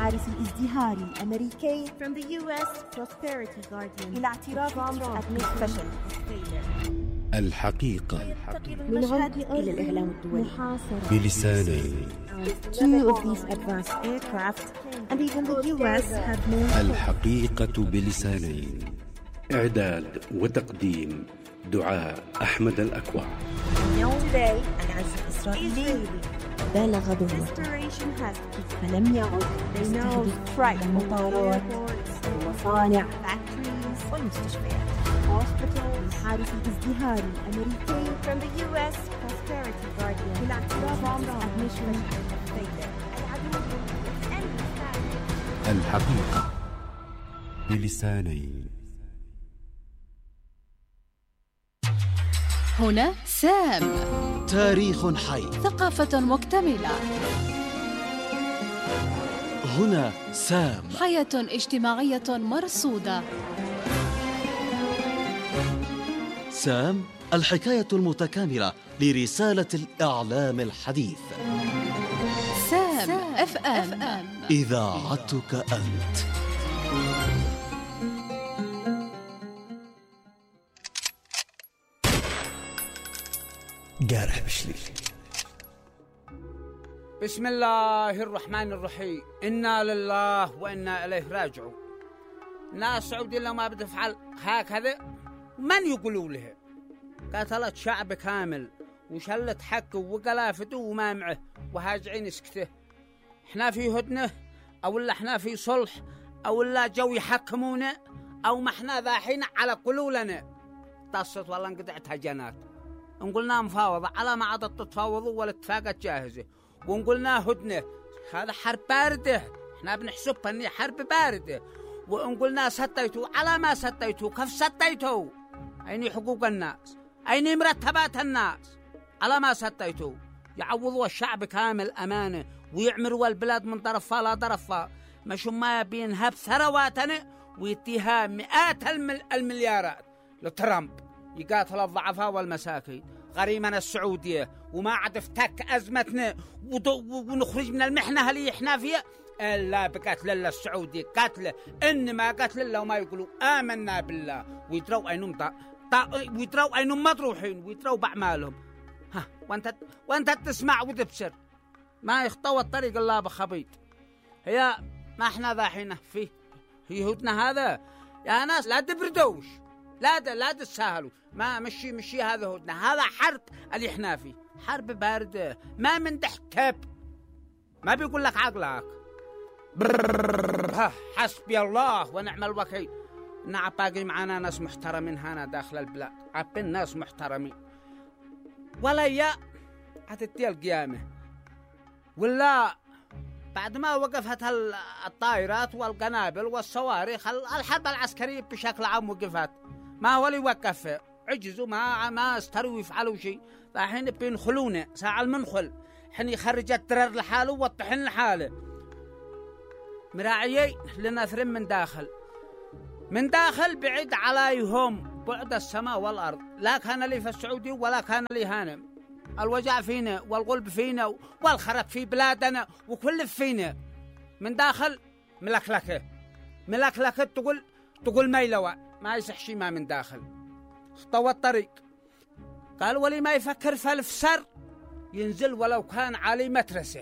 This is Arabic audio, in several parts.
الحارس الازدهاري الأمريكي from the U.S. Prosperity Guardian إلى اعتراف ترامب فشل. الحقيقة من الغرب إلى الإعلام الدولي بلسانين. Two of these advanced aircraft and even the US have moved. الحقيقة بلسانين. إعداد وتقديم دعاء أحمد الأكوع. Today العز الإسرائيلي بالغ ذروته فلم يعد يستهدف المطارات والمصانع والمستشفيات. الحارس الازدهاري الأمريكي from the U.S. Prosperity Guardian إلى اعتراف admission. الحقيقة بلسانين. هنا سام، تاريخ حي، ثقافة مكتملة. هنا سام، حياة اجتماعية مرصودة. سام، الحكاية المتكاملة لرسالة الإعلام الحديث. سام اف ام، إذاعتك أنت. قارح بشلي. بسم الله الرحمن الرحيم. إنا لله وإنا إليه راجعون. ناس سعودي لو ما بتفعل هكذا من يقولوا له؟ قاتلت شعب كامل وشلت حقه وقلافته وما معه وهاجعين سكته. احنا في هدنه او لا احنا في صلح او لا جو يحكمونا او ما احنا ذاحين على قلولنا. طصت والله انقطعت هجنات. نقولنا مفاوضة على ما عادت تتفاوضوا ولا اتفاقات جاهزة ونقولنا هدنة. هذا حرب باردة، احنا بنحسبها اني حرب باردة. ونقولنا ستيتوا على ما ستيتوا، كيف ستيتوا؟ أين حقوق الناس؟ أين مرتبات الناس؟ على ما ستيتوا يعوضوا الشعب كامل أمانة ويعمروا البلاد من طرفها لا طرفها. مش ما بينهب ثرواتنا ويتيها مئات المليارات لترامب يقاتل الضعفاء والمساكين. غريمنا السعودية وما عاد افتك أزمتنا ونخرج من المحنة اللي احنا فيها إلا بقتل الله السعودي. قتله إنما قتل الله وما يقولوا آمنا بالله ويدروا أينهم ويدروا أينهم مطروحين ويدروا بأعمالهم. ها وانت تسمع وتبصر ما يخطوا الطريق الله بخبيط. هي ما احنا ذاحين في هدنا هذا يا ناس. لا تبردوش، لا تسهلوا. ما مشي هذا هدنا. هذا حرب اللي احنا فيه حرب باردة ما من تحكب. ما بيقول لك عقلك حسبي الله ونعم الوكيل. نعم باقي معنا ناس محترمين هنا داخل البلاد. عبين ناس محترمين ولا يا هتتي القيامة ولا بعد ما وقفت الطائرات والقنابل والصواريخ. الحرب العسكرية بشكل عام وقفت. ما هو اللي وقف؟ عجزوا ما استروا يفعلوا شيء. فحين بينخلونا ساعة المنخل حين يخرج الترر لحاله والطحن لحاله. مراعيي لنثر من داخل بعيد عليهم بعد السماء والأرض. لا كان لي في السعودي ولا كان لي هنا. الوجع فينا والقلب فينا والخرق في بلادنا وكل فينا. من داخل ملكلكة تقول ميلوى ما يصح شي. ما من داخل خطوة الطريق قال ولي ما يفكر في الفسر ينزل ولو كان علي مترسه.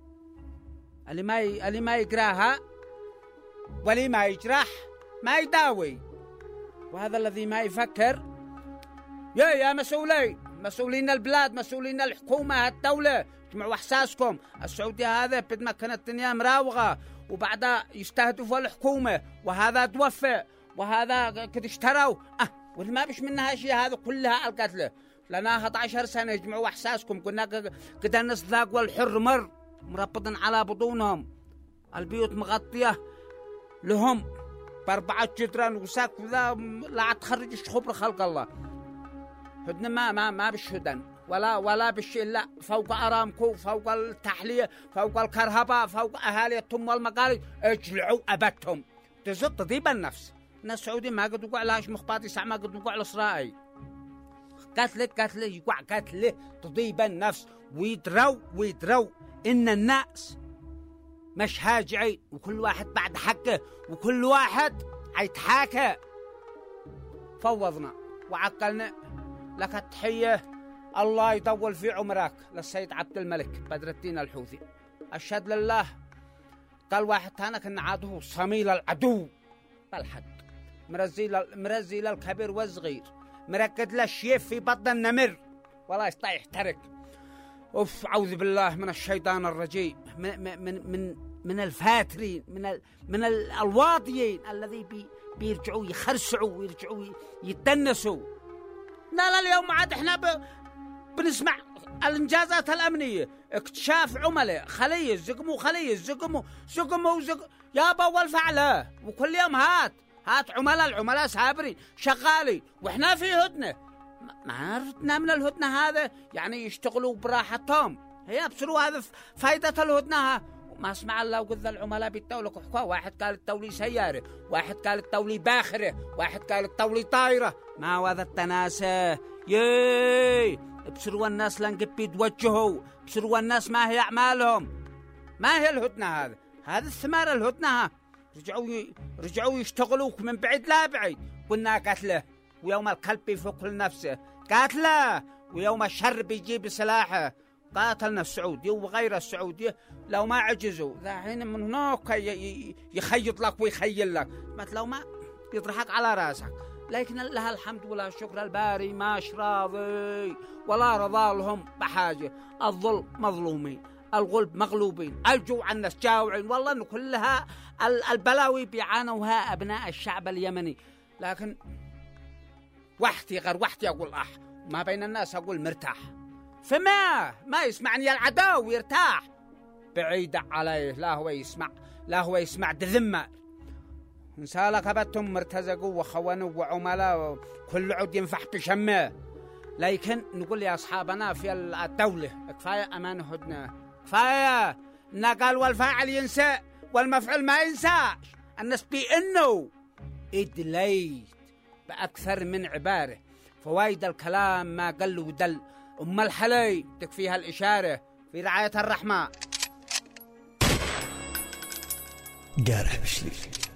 اللي ما يقراها ولي ما يجرح ما يداوي. وهذا الذي ما يفكر يا مسؤولين البلاد، مسؤولين الحكومة الدولة، اجمعوا احساسكم. السعودية هذا بد ما كانت الدنيا مراوغة وبعدها يستهدفوا الحكومة وهذا توفى وهذا قد اشتروا واللي ما بش منها شيء. هذا كلها القتله لنا 11 سنة. اجمعوا احساسكم. قلنا قد الناس ذاقوا الحر مربطا على بطونهم. البيوت مغطية لهم ب4 جدران وساق وذا لا تخرج خبر خلق الله. هدنا ما بالشدن ولا بالشيء. لا فوق أرامكو، فوق التحلية، فوق الكهرباء، فوق أهالي التم والمقالي. اجلعوا أبتهم تزط تضيب النفس. الناس السعوديين ما قد وقع لهاش مخباطي ساعة ما قد وقع لإسرائيل. قتله يقع قتله تضيب النفس. ويدروا إن الناس مش هاجعين، وكل واحد بعد حقه، وكل واحد هيتحاكى. فوضنا وعقلنا. لك التحية، الله يطول في عمرك، للسيد عبد الملك بدر الدين الحوثي. أشهد لله. قال واحد تانا كان عاده صميل العدو بالحق، مرزي للكبير والصغير، مركد للشيف في بطن النمر ولا يستطيع يحترق. اوف، اعوذ بالله من الشيطان الرجيم، من الفاترين، من الواطيين الذي بيرجعوا يخرسعوا ويرجعوا يتدنسوا. لا اليوم عاد احنا بنسمع الانجازات الامنيه، اكتشاف عملاء خليه زقموا يابا والفعله، وكل يوم هات العملاء سابرين شغالين، واحنا في هدنه. ما ردنا من الهدنه هذا يعني يشتغلوا براحتهم، هي بصروا هذا فايده الهدنه. ما اسمع الله وقذ العملاء بيتولوا كحكوا، واحد قال التولي سياره، واحد قال التولي باخره، واحد قال التولي طايره. ما هذا التناسه يي، بصروا الناس لنقب بيتوجهوا، بصروا الناس ما هي اعمالهم، ما هي الهدنه هذا الثمار الهدنه. رجعوا يشتغلوا من بعيد لا بعيد. قلنا قتله، ويوم الكلب بيفك لنفسه قاتله، ويوم الشر بيجيب سلاحه. قاتلنا السعودي وغير السعودي لو ما عجزوا، ذاحين من هناك يخيط لك ويخيل لك، لو ما يضحك على راسك. لكن لها الحمد ولا الشكر، الباري ماش راضي ولا رضى لهم بحاجة. الظلم مظلومين، الغلب مغلوبين، الجوع الناس جاوعين. والله إنه كلها البلاوي بيعانوها أبناء الشعب اليمني. لكن وحدي غير وحدي، أقول ما بين الناس أقول مرتاح. فما يسمعني العدو يرتاح، بعيد عليه، لا هو يسمع دذمة. نسالك أبتهم مرتزقوا وخونوا وعملاء، كل عود ينفح بشمه. لكن نقول يا أصحابنا في الدولة، كفاية أمان هدنة، كفاية نقال والفاعل ينسى والمفعول ما ينساش. الناس بأنه إدليت بأكثر من عبارة، فوايد الكلام ما قل ودل. أم الحلي تكفيها الإشارة في رعاية الرحمة. قارح بشليل.